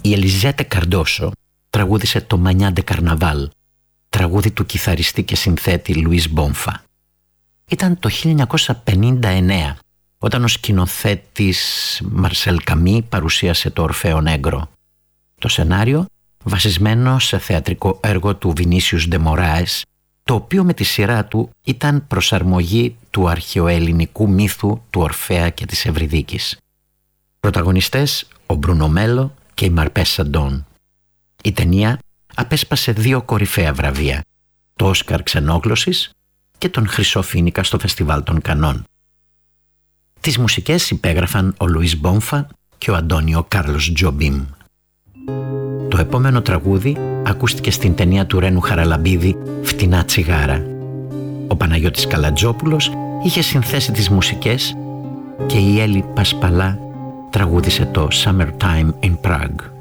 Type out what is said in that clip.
Η Ελιζέτε Καρντόσο τραγούδισε το «Μανιάντε Καρναβάλ», τραγούδι του κιθαριστή και συνθέτη Λουίς Μπόμφα. Ήταν το 1959 όταν ο σκηνοθέτης Μαρσέλ Καμί παρουσίασε το Ορφαίο Νέγκρο. Το σενάριο βασισμένο σε θεατρικό έργο του Βινίσιους ντε Μωράες, το οποίο με τη σειρά του ήταν προσαρμογή του αρχαιοελληνικού μύθου του Ορφέα και της Ευρυδίκης. Πρωταγωνιστές ο Μπρούνο Μέλο και η Μαρπέσα Ντόν. Η ταινία απέσπασε 2 κορυφαία βραβεία, το Όσκαρ Ξενόγλωσσης και τον Χρυσό Φοίνικα στο Φεστιβάλ των Κανών. Τις μουσικές υπέγραφαν ο Λουίς Μπόμφα και ο Αντώνιο Κάρλος Τζομπίμ. Το επόμενο τραγούδι ακούστηκε στην ταινία του Ρένου Χαραλαμπίδη «Φτηνά τσιγάρα». Ο Παναγιώτης Καλατζόπουλος είχε συνθέσει τις μουσικές και η Έλλη Πασπαλά τραγούδισε το «Summertime in Prague».